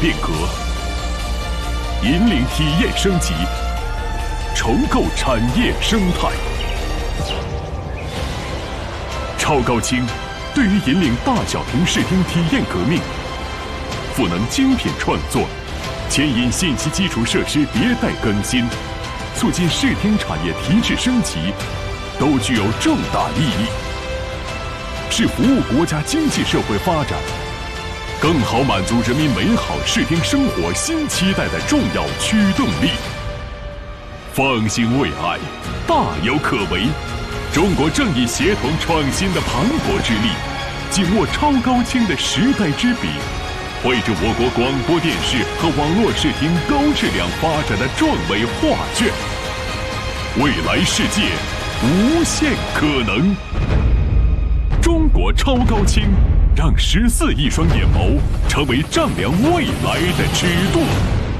变革，引领体验升级，重构产业生态。超高清对于引领大小屏视听体验革命，赋能精品创作，牵引信息基础设施迭代更新，促进视听产业提质升级，都具有重大意义，是服务国家经济社会发展，更好满足人民美好视听生活新期待的重要驱动力。方兴未艾，大有可为。中国正以协同创新的磅礴之力，紧握超高清的时代之笔，绘制我国广播电视和网络视听高质量发展的壮伟画卷。未来世界无限可能。中国超高清，让14亿双眼眸成为丈量未来的尺度。